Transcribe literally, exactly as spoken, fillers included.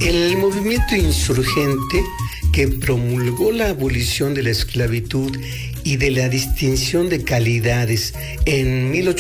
El movimiento insurgente que promulgó la abolición de la esclavitud y de la distinción de calidades en mil ochocientos